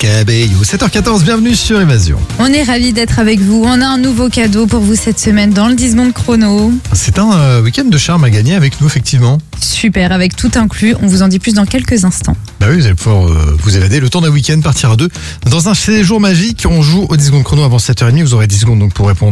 Cabello. 7h14, bienvenue sur Évasion. On est ravis d'être avec vous. On a un nouveau cadeau pour vous cette semaine dans le 10 secondes chrono. C'est un week-end de charme à gagner avec nous, effectivement. Super, avec tout inclus. On vous en dit plus dans quelques instants. Bah oui, vous allez pouvoir vous évader le temps d'un week-end, partir à deux. Dans un séjour magique, on joue au 10 secondes chrono avant 7h30. Vous aurez 10 secondes donc pour répondre